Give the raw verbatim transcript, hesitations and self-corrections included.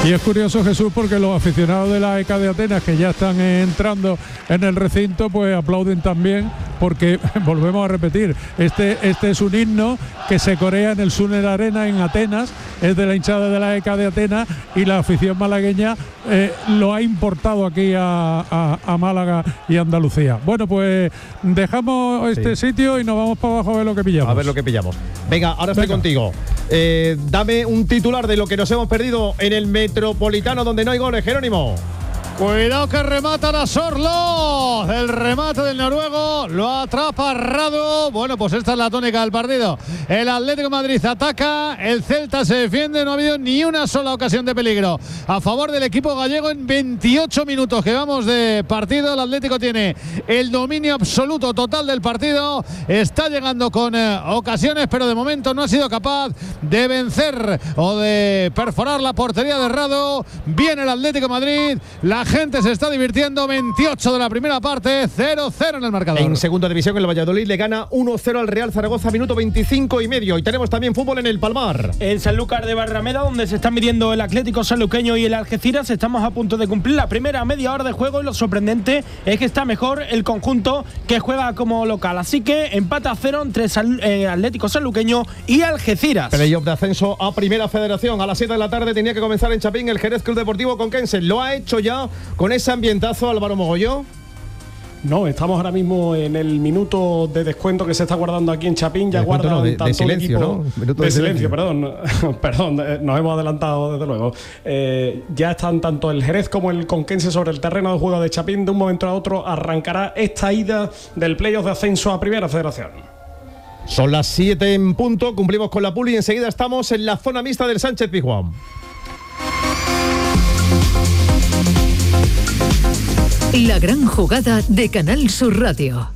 Y es curioso, Jesús, porque los aficionados de la E K de Atenas que ya están entrando en el recinto, pues aplauden también, porque volvemos a repetir, este, este es un himno que se corea en el Sunner Arena en Atenas, es de la hinchada de la E K de Atenas, y la afición malagueña eh, lo ha importado aquí a, a, a Málaga y Andalucía. Bueno, pues dejamos este sí. sitio y nos vamos para abajo a ver lo que pillamos. A ver lo que pillamos. Venga, ahora estoy Venga. contigo. Eh, dame un titular de lo que nos hemos perdido en el Metropolitano, donde no hay goles, Jerónimo. Cuidado que remata la Sorlo. El remate del noruego lo atrapa Radu. Bueno, pues esta es la tónica del partido. El Atlético de Madrid ataca, el Celta se defiende. No ha habido ni una sola ocasión de peligro a favor del equipo gallego en veintiocho minutos que vamos de partido. El Atlético tiene el dominio absoluto total del partido. Está llegando con eh, ocasiones, pero de momento no ha sido capaz de vencer o de perforar la portería de Radu. Viene el Atlético de Madrid. La gente se está divirtiendo. Veintiocho de la primera parte, cero cero en el marcador. En segunda división, el Valladolid le gana uno cero al Real Zaragoza, minuto veinticinco y medio. Y tenemos también fútbol en el Palmar. En Sanlúcar de Barrameda, donde se están midiendo el Atlético sanluqueño y el Algeciras, estamos a punto de cumplir la primera media hora de juego, y lo sorprendente es que está mejor el conjunto que juega como local. Así que empate a cero entre San, eh, Atlético sanluqueño y Algeciras. Playoff de ascenso a Primera Federación. A las siete de la tarde tenía que comenzar en Chapín el Jerez Club Deportivo Conquense. Lo ha hecho ya con ese ambientazo, Álvaro Mogolló. No, estamos ahora mismo en el minuto de descuento que se está guardando aquí en Chapín. Ya guardan no, de, tanto de silencio, equipo, ¿no? Minuto de, de silencio, silencio, perdón. Perdón, nos hemos adelantado desde luego. Eh, ya están tanto el Jerez como el Conquense sobre el terreno de juego de Chapín. De un momento a otro arrancará esta ida del playoff de ascenso a Primera Federación. Son las siete en punto, cumplimos con la puli y enseguida estamos en la zona mixta del Sánchez Pizjuán. La gran jugada de Canal Sur Radio.